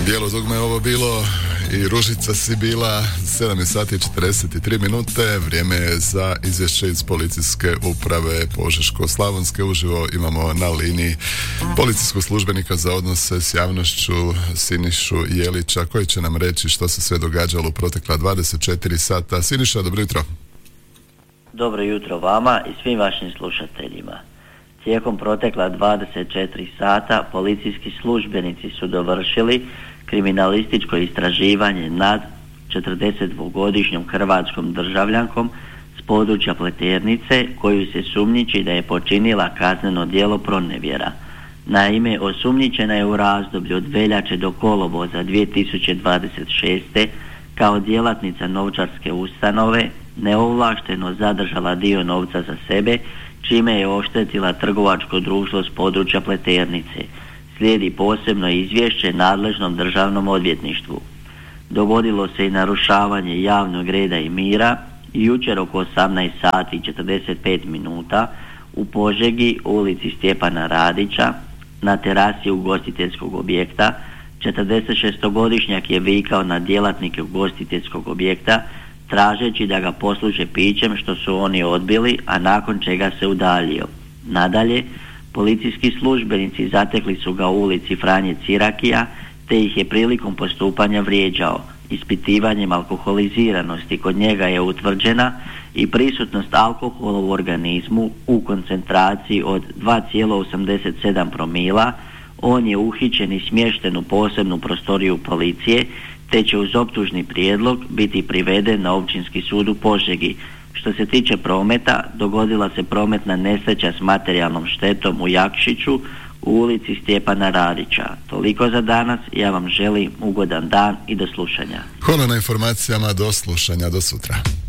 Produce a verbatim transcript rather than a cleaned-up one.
Bijelo dugme je ovo bilo i Ružica si bila. Sedam sati i četrdeset tri minute. Vrijeme je za izvješće iz policijske uprave Požeško-slavonske. Uživo imamo na liniji policijskog službenika za odnose s javnošću Sinišu Jelića, koji će nam reći što se sve događalo u protekla dvadeset četiri sata. Siniša, dobro jutro. Dobro jutro vama i svim vašim slušateljima. Tijekom protekla dvadeset četiri sata policijski službenici su dovršili kriminalističko istraživanje nad četrdesetdvogodišnjom hrvatskom državljankom s područja Pleternice, koju se sumnjiči da je počinila kazneno djelo pronevjera. Naime, osumnjičena je u razdoblju od veljače do kolovoza dvije tisuće dvadeset šeste. kao djelatnica novčarske ustanove neovlašteno zadržala dio novca za sebe, čime je oštetila trgovačko društvo s područja Pleternice. Slijedi posebno izvješće nadležnom državnom odvjetništvu. Dogodilo se i narušavanje javnog reda i mira jučer oko osamnaest sati i četrdeset pet minuta u Požegi, u ulici Stjepana Radića, na terasi ugostiteljskog objekta. četrdesetšestogodišnjak je vikao na djelatnike ugostiteljskog objekta tražeći da ga posluže pićem, što su oni odbili, a nakon čega se udaljio. Nadalje, policijski službenici zatekli su ga u ulici Franje Cirakija, te ih je prilikom postupanja vrijeđao. Ispitivanjem alkoholiziranosti kod njega je utvrđena i prisutnost alkohola u organizmu u koncentraciji od dva zarez osamdeset sedam promila. On je uhićen i smješten u posebnu prostoriju policije, te će uz optužni prijedlog biti priveden na Općinski sud u Požegi. Što se tiče prometa, dogodila se prometna nesreća s materijalnom štetom u Jakšiću u ulici Stjepana Radića. Toliko za danas, ja vam želim ugodan dan i do slušanja. Hvala na informacijama, do slušanja, do sutra.